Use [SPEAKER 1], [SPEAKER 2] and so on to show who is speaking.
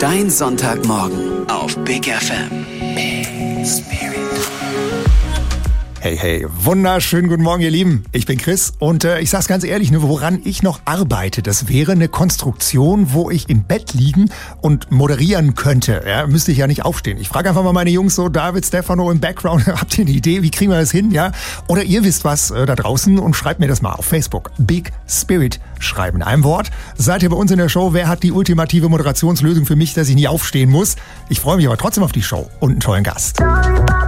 [SPEAKER 1] Dein Sonntagmorgen auf Big FM. Big Spirit.
[SPEAKER 2] Hey, wunderschönen guten Morgen, ihr Lieben. Ich bin Chris und ich sag's ganz ehrlich, nur woran ich noch arbeite, das wäre eine Konstruktion, wo ich im Bett liegen und moderieren könnte. Ja, müsste ich ja nicht aufstehen. Ich frage einfach mal meine Jungs so, David, Stefano im Background, habt ihr eine Idee, wie kriegen wir das hin? Ja? Oder ihr wisst was da draußen und schreibt mir das mal auf Facebook. Big Spirit schreiben in einem Wort. Seid ihr bei uns in der Show? Wer hat die ultimative Moderationslösung für mich, dass ich nie aufstehen muss? Ich freue mich aber trotzdem auf die Show und einen tollen Gast.